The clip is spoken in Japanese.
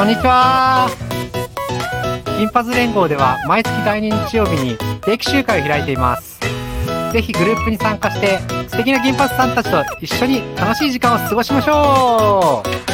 こんにちは。銀髪連合では毎月第2日曜日に定期集会を開いています。ぜひグループに参加して素敵な銀髪さんたちと一緒に楽しい時間を過ごしましょう。